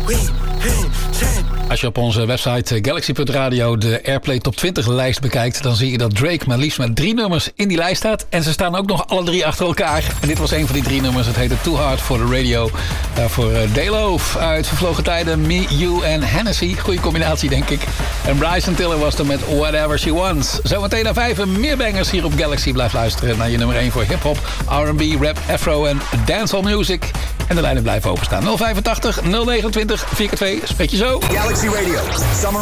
Als je op onze website Galaxy.radio de Airplay Top 20 lijst bekijkt, dan zie je dat Drake maar liefst met 3 nummers in die lijst staat. En ze staan ook nog alle 3 achter elkaar. En dit was een van die 3 nummers. Het heette Too Hard for the Radio. Daarvoor Dalo uit Vervlogen Tijden, Me, You en Hennessy. Goeie combinatie, denk ik. En Bryson Tiller was er met Whatever She Wants. Zometeen naar 5 meer bangers hier op Galaxy. Blijf luisteren naar je nummer 1 voor hip-hop, R&B, rap, afro en dancehall music. En de lijnen blijven openstaan. 085 029 4x2. Spreek je zo. Galaxy Radio. Summer